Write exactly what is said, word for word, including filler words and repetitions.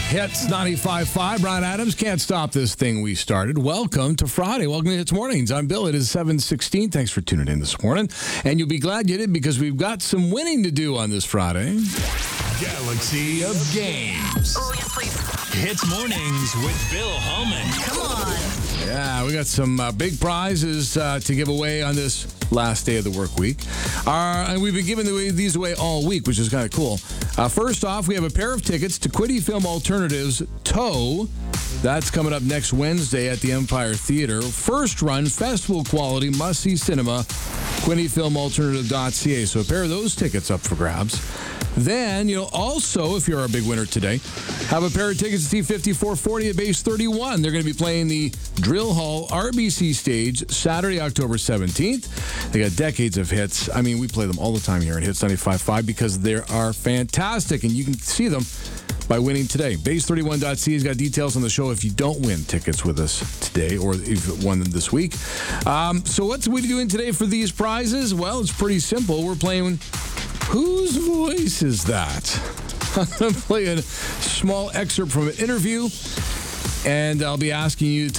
Hits ninety-five point five. Brian Adams, can't stop this thing we started. Welcome to Friday. Welcome to Hits Mornings. I'm Bill. It is seven sixteen. Thanks for tuning in this morning. And you'll be glad you did because we've got some winning to do on this Friday. Galaxy of Games. Oh, yes, please. Hits Mornings with Bill Holman. Come on. Yeah, we got some uh, big prizes uh, to give away on this last day of the work week. Uh, and we've been giving the, these away all week, which is kind of cool. Uh, first off, we have a pair of tickets to Quiddy Film Alternatives Toe. That's coming up next Wednesday at the Empire Theater. First run, festival quality, must-see cinema, quiddy film alternative dot c a. So a pair of those tickets up for grabs. Then, you'll also, if you're our big winner today, have a pair of tickets to see fifty-four forty at Base thirty-one. They're going to be playing the Drill Hall R B C stage Saturday, October seventeenth. They got decades of hits. I mean, we play them all the time here at Hits ninety-five point five because they are fantastic, and you can see them by winning today. Base thirty-one dot c a has got details on the show if you don't win tickets with us today or if you won them this week. Um, so what's we doing today for these prizes? Well, it's pretty simple. We're playing Whose Voice Is That? I'm going to play a small excerpt from an interview, and I'll be asking you to